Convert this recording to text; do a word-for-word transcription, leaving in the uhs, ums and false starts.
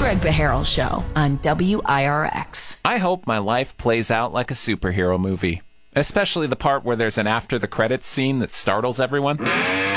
Greg Beharrell Show on W I R X. I hope my life plays out like a superhero movie, especially the part where there's an after the credits scene that startles everyone.